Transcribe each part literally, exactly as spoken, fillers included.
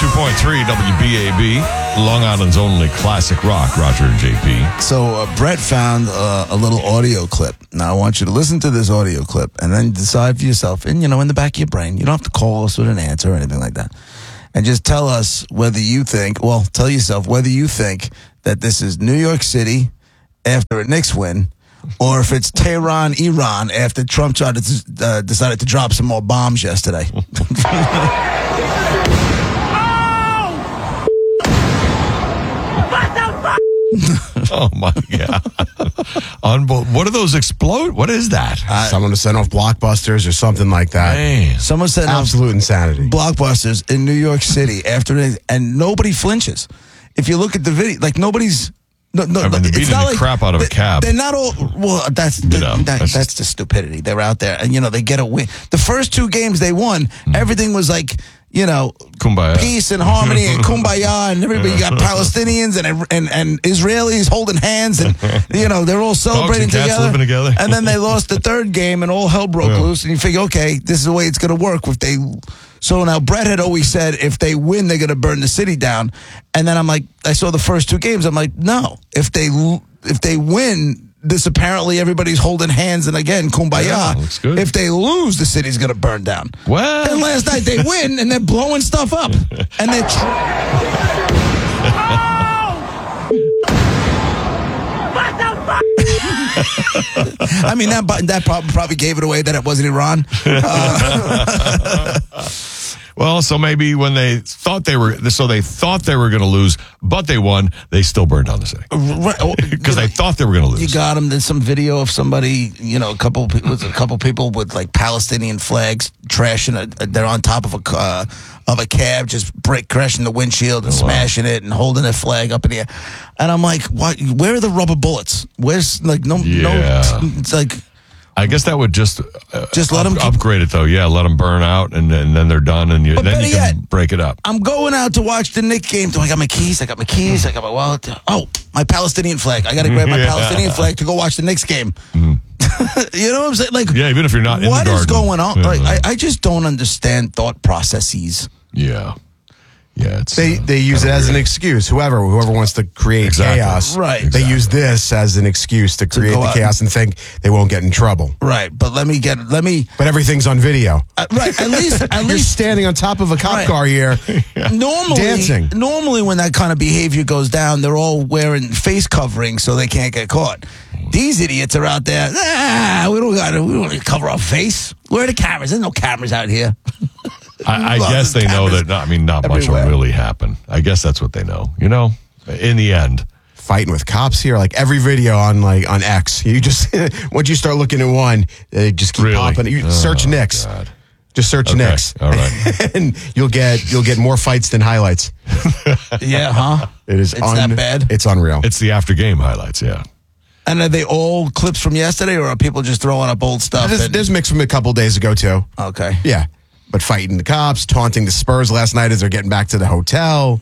two point three W B A B, Long Island's only classic rock, Roger and J P. So uh, Brett found uh, a little audio clip. Now I want you to listen to this audio clip and then decide for yourself, and you know, in the back of your brain, you don't have to call us with an answer or anything like that. And just tell us whether you think, well, tell yourself whether you think that this is New York City after a Knicks win, or if it's Tehran, Iran after Trump tried to, uh, decided to drop some more bombs yesterday. Oh my God! Unbel- what are those explode? What is that? Uh, Someone to send off blockbusters or something like that. Man. Someone said Absolute insanity. Blockbusters in New York City after it, and nobody flinches. If you look at the video, like nobody's. No, no, I mean, they're it's beating not the like, crap out of a cab. They're not all. Well, that's the, You know, that, that's that's, just- the stupidity. They're out there, and you know they get a win. The first two games they won, mm. everything was like, you know, Kumbaya. peace and harmony and kumbaya, and everybody got Palestinians and and and Israelis holding hands, and you know they're all celebrating Dogs and cats together. living together. And then they lost the third game, and all hell broke Yeah. loose. And you figure, okay, this is the way it's going to work. If they, so now Brett had always said if they win, they're going to burn the city down. And then I'm like, I saw the first two games. I'm like, no, if they if they win. This apparently everybody's holding hands and again kumbaya. Yeah, looks good. If they lose, the city's gonna burn down. Well, And last night they win and they're blowing stuff up and they're. Tr- I mean that that probably gave it away that it wasn't Iran. Uh, well, so maybe when they thought they were, so they thought they were going to lose, but they won. They still burned down the city because they thought they were going to lose. You got them. There's some video of somebody, you know, a couple with a couple people with like Palestinian flags trashing. A, they're on top of a uh, of a cab, just break crashing the windshield and Oh, wow. smashing it and holding their flag up in the air. And I'm like, what? Where are the rubber bullets? Where's like no Yeah. no? It's like. I guess that would just uh, Just let up, them keep- upgrade it though. Yeah, let them burn out, and, and then they're done, and you, But then better you can yet, break it up. I'm going out to watch the Knicks game. I got my keys. I got my keys. I got my wallet. Oh, my Palestinian flag. I got to grab my Yeah. Palestinian flag to go watch the Knicks game. Mm. You know what I'm saying? Like, Yeah, even if you're not in what the is garden. going on? Yeah. Like, I, I just don't understand thought processes. Yeah, yeah. It's They uh, they use it kinda as an weird. excuse. Whoever whoever wants to create Exactly. chaos, Right. They Exactly. use this as an excuse to create go the out. chaos and think they won't get in trouble. Right, but let me get let me But everything's on video. uh, right. At least at You're least standing on top of a cop Right. car here. normally Dancing. normally when that kind of behavior goes down, they're all wearing face coverings so they can't get caught. These idiots are out there. Ah, we don't got to. We don't need to cover our face. Where are the cameras? There's no cameras out here. I, I Lots guess of they know cameras that. I mean, not much everywhere. will really happen. I guess that's what they know. You know, in the end. Fighting with cops here, like every video on like on X. You just once you start looking at one, they just keep Really? popping. You Oh, search Knicks. God. Just search Okay, Knicks. all right. And you'll get you'll get more fights than highlights. Yeah, huh? It is It's un- that bad? It's unreal. It's the after game highlights. Yeah. And are they all clips from yesterday, or are people just throwing up old stuff? There's, and- there's mix from a couple days ago too. okay. Yeah, but fighting the cops, taunting the Spurs last night as they're getting back to the hotel,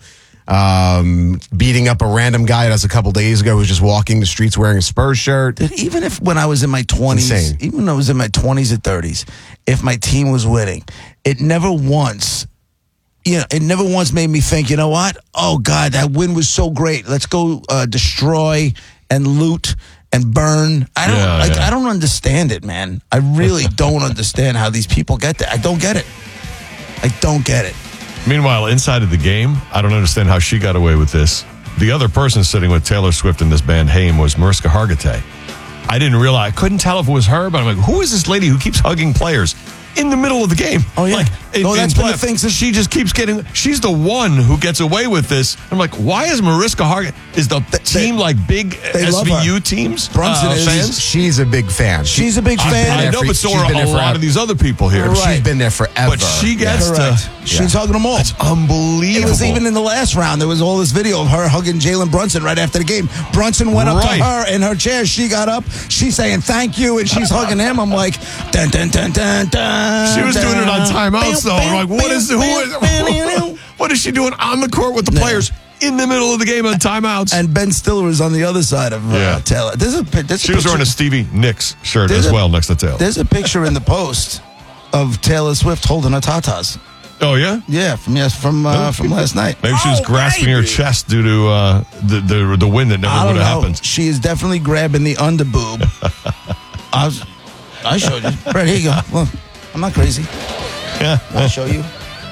um, beating up a random guy that was a couple days ago who was just walking the streets wearing a Spurs shirt. Dude, even if when I was in my twenties, Insane. even when I was in my twenties or thirties, if my team was winning, it never once, you know, it never once made me think, you know what? Oh God, that win was so great. Let's go uh, destroy and loot and burn. I don't, Yeah, like, yeah. I don't understand it, man. I really don't understand how these people get that. I don't get it. I don't get it. Meanwhile, inside of the game, I don't understand how she got away with this. The other person sitting with Taylor Swift in this band, Haim, was Mariska Hargitay. I didn't realize, I couldn't tell if it was her, but I'm like, who is this lady who keeps hugging players in the middle of the game? Oh, yeah. Like, in- No, that's in been the playoff. thing since- She just keeps getting, she's the one who gets away with this. I'm like, why is Mariska Hargitay, is the team like big they love S V U her. teams? Brunson uh, is- fans? She's a big fan. She's a big I, fan. I there know, for- but so she's are been a there lot forever. of these other people here. Right. She's been there forever. But she gets Correct. to, She's hugging them all. it's unbelievable. It was even in the last round. There was all this video of her hugging Jalen Brunson right after the game. Brunson went up Right. to her in her chair. She got up. She's saying thank you, and she's hugging him. I'm like, dun dun dun dun dun. She was doing it on timeouts, though. I'm like, what is who is is? what is she doing on the court with the No. players in the middle of the game on timeouts? And Ben Stiller was on the other side of uh, Yeah. Taylor. There's a, pi- there's a she was picture- wearing a Stevie Nicks shirt There's as a- well next to Taylor. There's a picture in the post of Taylor Swift holding her tatas. Oh, yeah? Yeah, from yes, from uh, from last night. Maybe she was Oh, grasping her baby. chest due to uh, the, the the wind that I never don't would have know. happened. She is definitely grabbing the underboob. I was, I showed you. Right, here you go. Look, I'm not crazy. Yeah. I'll show you.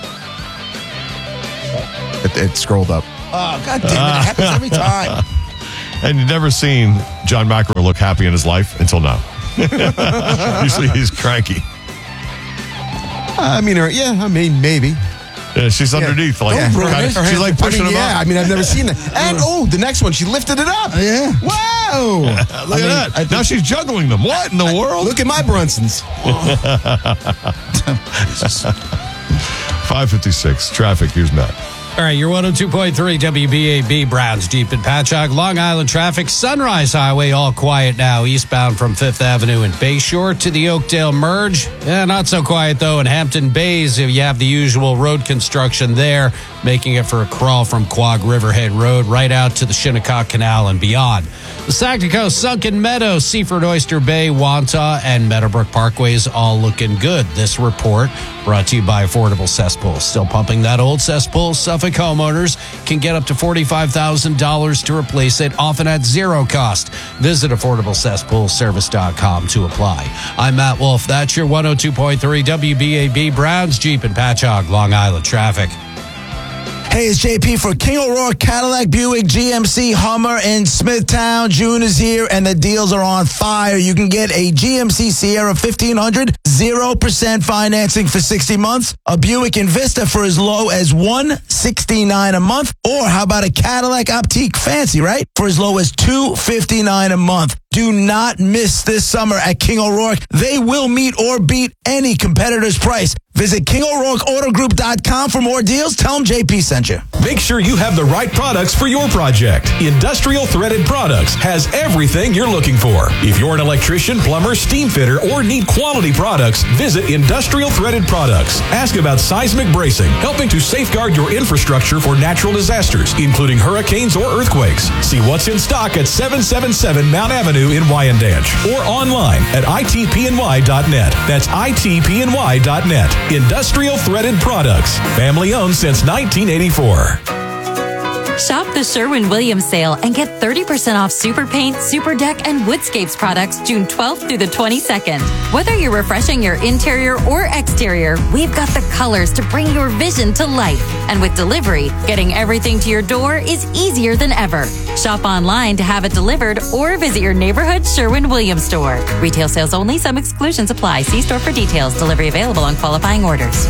It, it scrolled up. Oh, God damn it. It happens every time. And you've never seen John McEnroe look happy in his life until now. Usually he's cranky. I mean, or, yeah, I mean, maybe. Yeah, she's underneath. Like, Don't ruin kinda- it. she's like I pushing mean, him yeah, up. I mean, I've never seen that. And, oh, the next one, she lifted it up. Yeah. Wow. Look I at mean, that. I think- now she's juggling them. What in the world? Look at my Brunsons. five fifty-six. Traffic. Here's Matt. All right, your one oh two point three W B A B Browns, Jeep and Patchogue, Long Island traffic, Sunrise Highway, all quiet now, eastbound from Fifth Avenue and Bayshore to the Oakdale Merge. Yeah, not so quiet, though, in Hampton Bays. You have the usual road construction there, making it for a crawl from Quag Riverhead Road right out to the Shinnecock Canal and beyond. The Sactico, Sunken Meadow, Seaford Oyster Bay, Wantagh, and Meadowbrook Parkways all looking good. This report brought to you by Affordable Cesspool. Still pumping that old cesspool? Suffolk homeowners can get up to forty-five thousand dollars to replace it, often at zero cost. Visit affordable cesspool service dot com to apply. I'm Matt Wolf. That's your one oh two point three W B A B Browns, Jeep and Patchogue, Long Island traffic. Hey, it's J P for King O'Rourke, Cadillac, Buick, G M C, Hummer in Smithtown. June is here and the deals are on fire. You can get a G M C Sierra fifteen hundred, zero percent financing for sixty months. A Buick Envista for as low as one hundred sixty-nine dollars a month. Or how about a Cadillac Optique, fancy, right? For as low as two hundred fifty-nine dollars a month. Do not miss this summer at King O'Rourke. They will meet or beat any competitor's price. Visit king o'rourke auto group dot com for more deals. Tell them J P sent you. Make sure you have the right products for your project. Industrial Threaded Products has everything you're looking for. If you're an electrician, plumber, steam fitter, or need quality products, visit Industrial Threaded Products. Ask about seismic bracing, helping to safeguard your infrastructure for natural disasters, including hurricanes or earthquakes. See what's in stock at seven seventy-seven Mount Avenue in Wyandanch or online at I T P N Y dot net. That's I T P N Y dot net. Industrial Threaded Products. Family owned since nineteen eighty-four. Shop the Sherwin-Williams sale and get thirty percent off Super Paint, Super Deck, and Woodscapes products June twelfth through the twenty-second. Whether you're refreshing your interior or exterior, we've got the colors to bring your vision to life. And with delivery, getting everything to your door is easier than ever. Shop online to have it delivered or visit your neighborhood Sherwin-Williams store. Retail sales only. Some exclusions apply. See store for details. Delivery available on qualifying orders.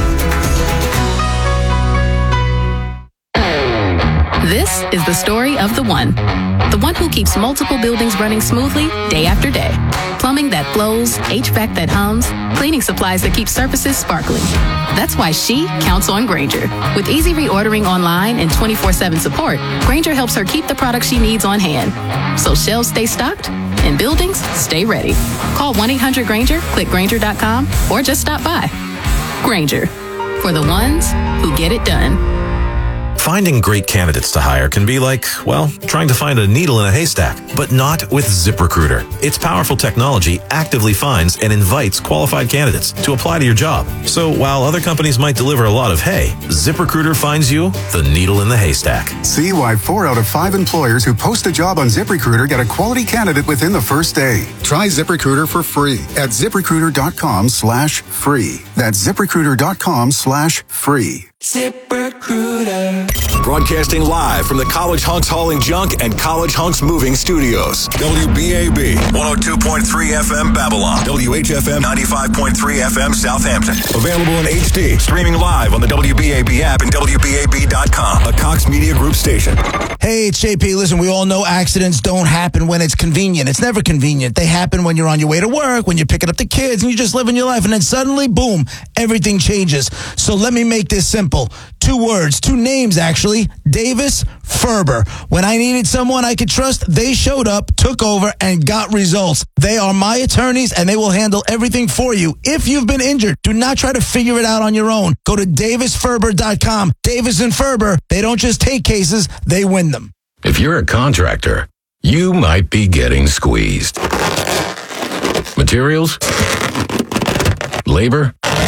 This is the story of the one. The one who keeps multiple buildings running smoothly day after day. Plumbing that flows, H V A C that hums, cleaning supplies that keep surfaces sparkling. That's why she counts on Grainger. With easy reordering online and twenty-four seven support, Grainger helps her keep the products she needs on hand. So shelves stay stocked and buildings stay ready. Call one eight hundred Grainger, click Grainger dot com, or just stop by. Grainger, for the ones who get it done. Finding great candidates to hire can be like, well, trying to find a needle in a haystack, but not with ZipRecruiter. Its powerful technology actively finds and invites qualified candidates to apply to your job. So while other companies might deliver a lot of hay, ZipRecruiter finds you the needle in the haystack. See why four out of five employers who post a job on ZipRecruiter get a quality candidate within the first day. Try ZipRecruiter for free at ZipRecruiter dot com slash free. That's ZipRecruiter dot com slash free. ZipRecruiter. Broadcasting live from the College Hunks Hauling Junk and College Hunks Moving Studios. W B A B one oh two point three F M Babylon. W H F M ninety-five point three F M Southampton. Available in H D. Streaming live on the W B A B app and W B A B dot com. A Cox Media Group station. Hey, it's J P. Listen, we all know accidents don't happen when it's convenient. It's never convenient. They happen when you're on your way to work, when you're picking up the kids, and you're just living your life. And then suddenly, boom, everything changes. So let me make this simple. Two words, two names, actually. Davis Ferber. When I needed someone I could trust, they showed up, took over, and got results. They are my attorneys, and they will handle everything for you. If you've been injured, do not try to figure it out on your own. Go to Davis Ferber dot com. Davis and Ferber, they don't just take cases, they win them. If you're a contractor, you might be getting squeezed. Materials? Labor?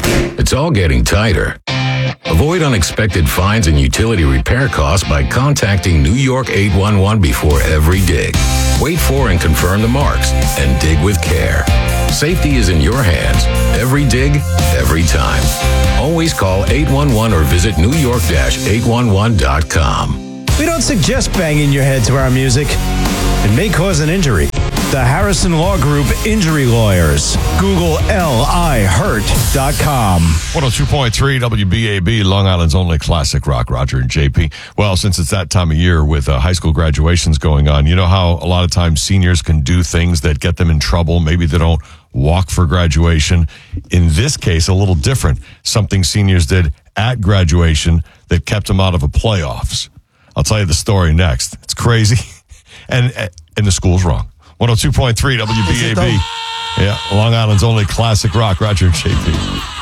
It's all getting tighter. Avoid unexpected fines and utility repair costs by contacting New York eight one one before every dig. Wait for and confirm the marks and dig with care. Safety is in your hands. Every dig, every time. Always call eight one one or visit new york dash eight one one dot com. We don't suggest banging your head to our music. It may cause an injury. The Harrison Law Group Injury Lawyers. Google L I hurt dot com. one oh two point three W B A B, Long Island's only classic rock, Roger and J P. Well, since it's that time of year with uh, high school graduations going on, you know how a lot of times seniors can do things that get them in trouble. Maybe they don't walk for graduation. In this case, a little different. Something seniors did at graduation that kept them out of a playoffs. I'll tell you the story next. It's crazy. And, and the school's wrong. one oh two point three W B A B. Yeah, Long Island's only classic rock, Roger and J P.